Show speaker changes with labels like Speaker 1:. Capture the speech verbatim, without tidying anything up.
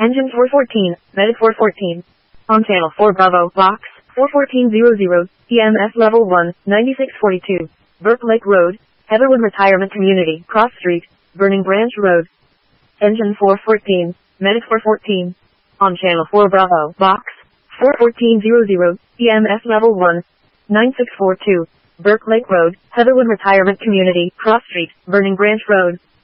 Speaker 1: Engine four fourteen, Medic four fourteen. On channel four Bravo, box, four fourteen hundred, E M S level one, ninety-six forty-two. Burke Lake Road, Heatherwood Retirement Community, Cross Street, Burning Branch Road. Engine four fourteen, Medic four fourteen. On channel four Bravo, box, four fourteen hundred, E M S level one, ninety-six forty-two. Burke Lake Road, Heatherwood Retirement Community, Cross Street, Burning Branch Road.